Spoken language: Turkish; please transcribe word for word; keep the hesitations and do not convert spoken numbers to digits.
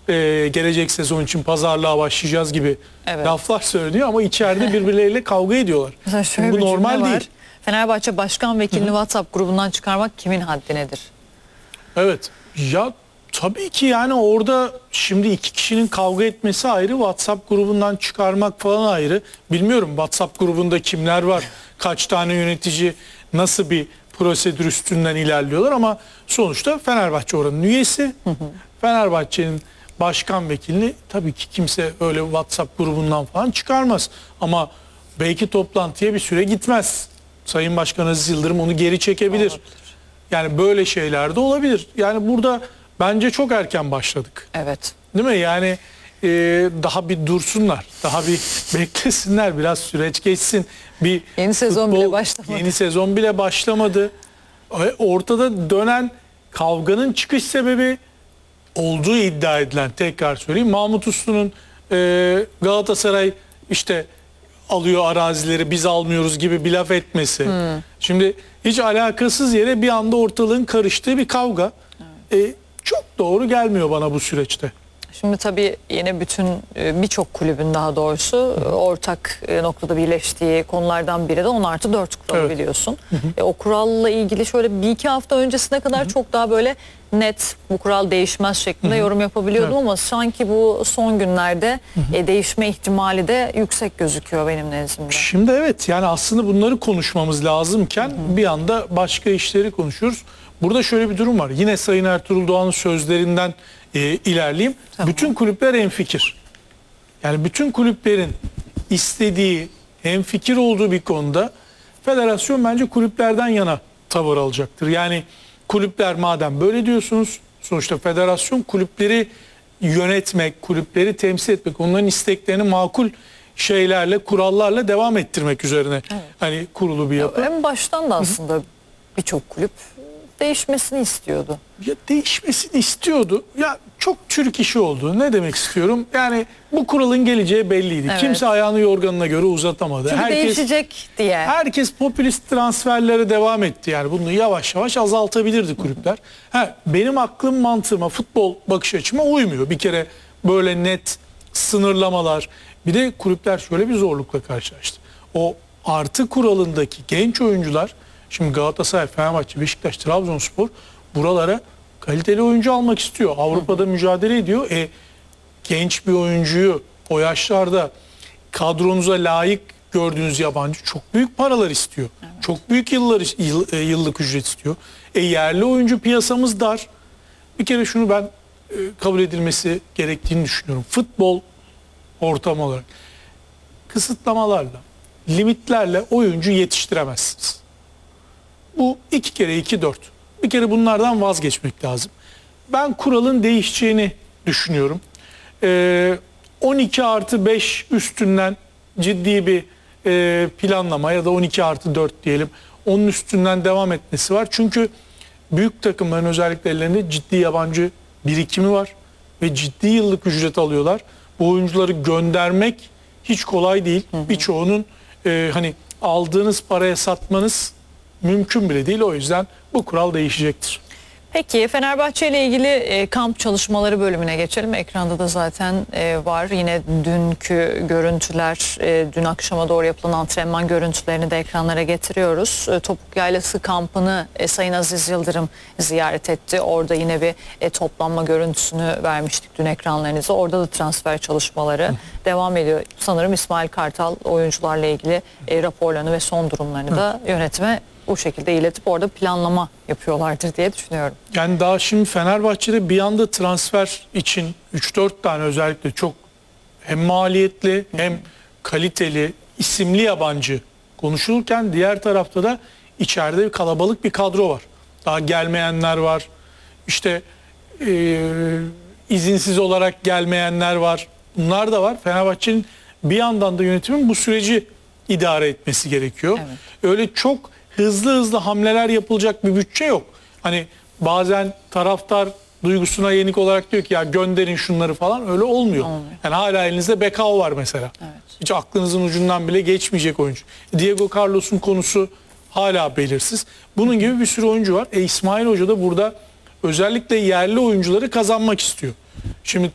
e, gelecek sezon için pazarlığa başlayacağız gibi Evet. laflar söyleniyor ama içeride birbirleriyle kavga ediyorlar. Mesela şöyle Bu bir cümle normal var. değil. Fenerbahçe başkan vekilini WhatsApp grubundan çıkarmak kimin haddinedir? Evet. Ya tabii ki yani orada şimdi iki kişinin kavga etmesi ayrı, WhatsApp grubundan çıkarmak falan ayrı. Bilmiyorum WhatsApp grubunda kimler var, kaç tane yönetici, nasıl bir prosedür üstünden ilerliyorlar ama sonuçta Fenerbahçe oranın üyesi. Fenerbahçe'nin başkan vekilini tabii ki kimse öyle WhatsApp grubundan falan çıkarmaz. Ama belki toplantıya bir süre gitmez. Sayın Başkan Aziz Yıldırım onu geri çekebilir. Olabilir. Yani böyle şeyler de olabilir. Yani burada bence çok erken başladık. Evet. Değil mi? Yani e, daha bir dursunlar. Daha bir beklesinler. Biraz süreç geçsin. Bir Yeni sezon bile başlamadı. Yeni sezon bile başlamadı. E, Ortada dönen kavganın çıkış sebebi olduğu iddia edilen, tekrar söyleyeyim, Mahmut Uslu'nun e, Galatasaray işte alıyor arazileri biz almıyoruz gibi bir laf etmesi. Şimdi hiç alakasız yere bir anda ortalığın karıştığı bir kavga. E, çok doğru gelmiyor bana bu süreçte. Şimdi tabii yine bütün e, birçok kulübün daha doğrusu e, ortak e, noktada birleştiği konulardan biri de on artı dört kuralı Evet. biliyorsun. E, o kuralla ilgili şöyle bir iki hafta öncesine kadar çok daha böyle net bu kural değişmez şeklinde yorum yapabiliyordum Evet. ama sanki bu son günlerde e, değişme ihtimali de yüksek gözüküyor benim nezdimde. Şimdi evet, yani aslında bunları konuşmamız lazımken bir anda başka işleri konuşuyoruz. Burada şöyle bir durum var. Yine Sayın Ertuğrul Doğan'ın sözlerinden e, ilerleyeyim. Tamam. Bütün kulüpler hemfikir. Yani bütün kulüplerin istediği, hemfikir olduğu bir konuda federasyon bence kulüplerden yana tavır alacaktır. Yani kulüpler madem böyle diyorsunuz, sonuçta federasyon kulüpleri yönetmek, kulüpleri temsil etmek, onların isteklerini makul şeylerle, kurallarla devam ettirmek üzerine hani kurulu bir yapı. En baştan da aslında birçok kulüp değişmesini istiyordu. Ya değişmesini istiyordu. Ya çok Türk işi oldu. Ne demek istiyorum? Yani bu kuralın geleceği belliydi. Evet. Kimse ayağını yorganına göre uzatamadı. Çünkü herkes değişecek diye. herkes popülist transferlere devam etti. Yani bunu yavaş yavaş azaltabilirdi kulüpler. Ha, benim aklım mantığıma, futbol bakış açıma uymuyor. Bir kere böyle net sınırlamalar. Bir de kulüpler şöyle bir zorlukla karşılaştı. O artı kuralındaki genç oyuncular, şimdi Galatasaray, Fenerbahçe, Beşiktaş, Trabzonspor buralara kaliteli oyuncu almak istiyor. Avrupa'da mücadele ediyor. E, genç bir oyuncuyu o yaşlarda kadronuza layık gördüğünüz yabancı çok büyük paralar istiyor. Çok büyük yıllar, yıl- e, yıllık ücret istiyor. E, yerli oyuncu piyasamız dar. Bir kere şunu ben e, kabul edilmesi gerektiğini düşünüyorum. Futbol ortamı olarak kısıtlamalarla, limitlerle oyuncu yetiştiremezsiniz. Bu iki kere iki dört. Bir kere bunlardan vazgeçmek lazım. Ben kuralın değişeceğini düşünüyorum. Ee, on iki artı beş üstünden ciddi bir e, planlama ya da on iki artı dört diyelim. Onun üstünden devam etmesi var. Çünkü büyük takımların özellikle ellerinde ciddi yabancı birikimi var. Ve ciddi yıllık ücret alıyorlar. Bu oyuncuları göndermek hiç kolay değil. Birçoğunun e, hani aldığınız paraya satmanız mümkün bile değil. O yüzden bu kural değişecektir. Peki Fenerbahçe ile ilgili e, kamp çalışmaları bölümüne geçelim. Ekranda da zaten e, var. Yine dünkü görüntüler, e, dün akşama doğru yapılan antrenman görüntülerini de ekranlara getiriyoruz. E, Topuk Yaylası kampını e, Sayın Aziz Yıldırım ziyaret etti. Orada yine bir e, toplanma görüntüsünü vermiştik dün ekranlarınıza. Orada da transfer çalışmaları Hı. devam ediyor. Sanırım İsmail Kartal oyuncularla ilgili e, raporlarını ve son durumlarını Hı. da yönetime bu şekilde iletip orada planlama yapıyorlardır diye düşünüyorum. Yani daha şimdi Fenerbahçe'de bir anda transfer için üç dört tane özellikle çok hem maliyetli hem kaliteli isimli yabancı konuşulurken diğer tarafta da içeride kalabalık bir kadro var. Daha gelmeyenler var. İşte e, izinsiz olarak gelmeyenler var. Bunlar da var. Fenerbahçe'nin bir yandan da yönetimin bu süreci idare etmesi gerekiyor. Evet. Öyle çok hızlı hızlı hamleler yapılacak bir bütçe yok. Hani bazen taraftar duygusuna yenik olarak diyor ki ya gönderin şunları falan, öyle olmuyor. Olmuyor. Yani hala elinizde Bekao var mesela. Evet. Hiç aklınızın ucundan bile geçmeyecek oyuncu. Diego Carlos'un konusu hala belirsiz. Bunun gibi bir sürü oyuncu var. E İsmail Hoca da burada özellikle yerli oyuncuları kazanmak istiyor. Şimdi